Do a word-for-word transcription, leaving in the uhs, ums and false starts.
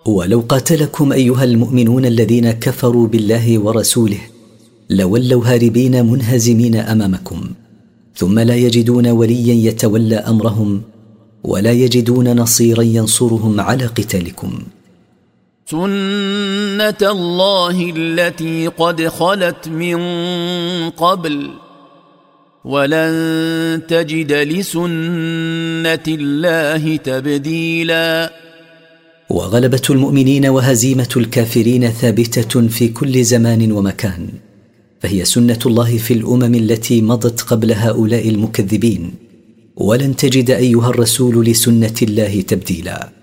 ولو قاتلكم أيها المؤمنون الذين كفروا بالله ورسوله لولوا هاربين منهزمين أمامكم، ثم لا يجدون وليا يتولى أمرهم ولا يجدون نصيرا ينصرهم على قتالكم. سنة الله التي قد خلت من قبل ولن تجد لسنة الله تبديلا. وغلبة المؤمنين وهزيمة الكافرين ثابتة في كل زمان ومكان، فهي سنة الله في الأمم التي مضت قبل هؤلاء المكذبين، ولن تجد أيها الرسول لسنة الله تبديلا.